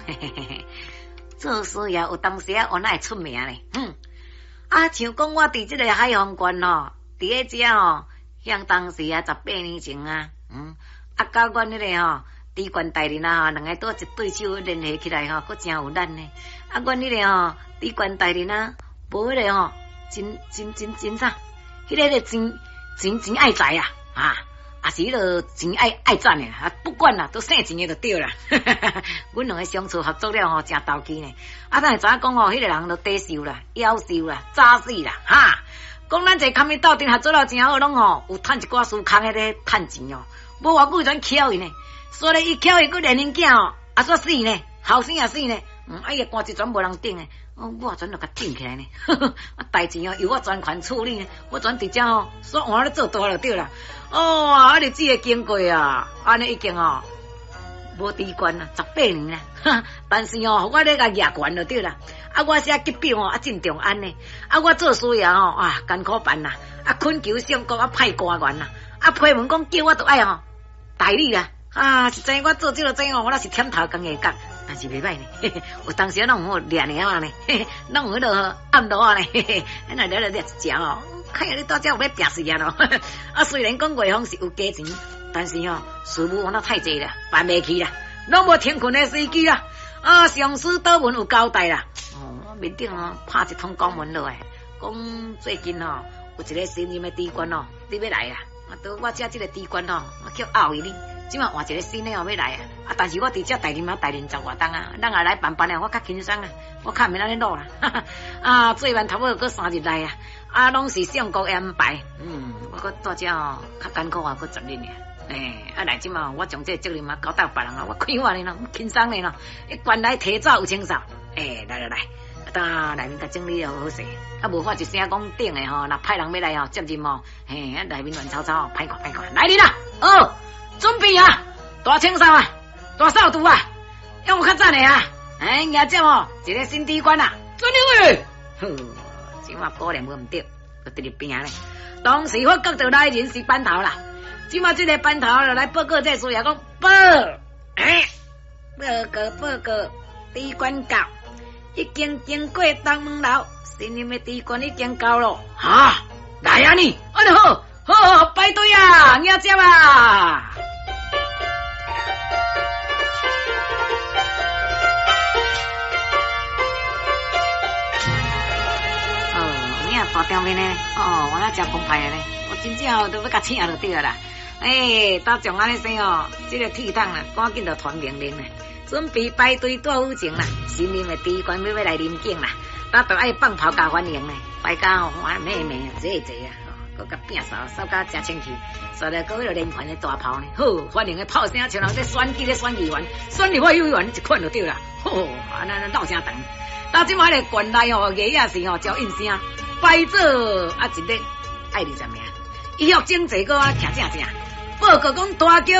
嘿嘿嘿，做事也有当时啊，我哪会出名咧？像讲我伫这个海防县哦，伫咧遮哦，像当时啊18年前啊，甲阮迄个吼，地关大人啊，两个都一对手联合起来吼，佫真有力呢。阮迄个吼，地关大人啊，无迄个吼，真啥？迄个真爱财啊！也是迄个钱爱赚的啊，不管啦，都省钱的就对啦。阮两个相处合作了吼，真投机呢。咱会知影讲吼，迄个人都低手啦、夭寿啦、早死啦，讲咱这堪咪斗阵合作了真好，拢吼有趁一寡输空的咧趁钱哦。无偌久全巧伊呢，所以伊巧伊佫连恁囝哦，也煞死呢，后生也死呢。哎呀，官职全无人顶诶。我全都甲顶起来呢，代志哦由我全权处理呢，我全直接哦煞换咧做大就对啦。日子会经过啊，安尼已经哦无低关啦，18年啦，但是哦我咧甲举权就对啦。我写级表哦真重安呢，我做事业哦艰苦办啦，恳求上国派官员啦，批文讲叫我都爱代理啦，实在我做这个这我那是添头工个角。但是袂歹呢，有当时拢有掠猫啊呢，拢有迄落暗路啊呢，那掠一只哦，看下你到这有要拼死啊咯。虽然讲月方是有加钱，但是事务那太济了，办袂起啦，拢无停困的时机啦。上司倒文有交代啦，面顶拍一通公文落来，讲最近有一个新任的主管你要来啦。到我遮这个主管我叫拗伊哩。即马换一个新的要来但是我伫遮带领10外冬啊，咱也来办我较轻松啊，我较免安尼落啦。做完头尾佫3日来拢是上国安排，我佫到遮较艰苦佫责任来即马我将这责任交到别人我快活呢轻松呢原来提早有清扫，来。内面甲整理好势，无法一声讲顶的若派人要来接任内面乱吵吵，歹看，来你啦，准备大清扫大扫除用较赞的也接一个新主管准你即马果然无唔对，就伫入边咧。当时我觉着来人事班头啦，即马这个班头就来报告这事业讲报告，主管到。已经经过东门楼，新任的主管已经到了。来你，好，排队迎接大场面呢，我那真澎湃的呢，我真正都要甲请就对啦。大将安尼说这个铁桶赶紧就传命令啦。准备排队大府前啦，新任的主管要来领奖啦，都爱放炮加欢迎呢，大家欢美坐佫甲摒扫甲真清气，所以佫迄个连环的大炮呢，好欢迎的炮声像人在选举的选议员，选立法委员一款就对啦，那闹声长。到即马个县内夜夜是照应声，摆做一日爱20名，医药经济佫徛正，报告讲大桥。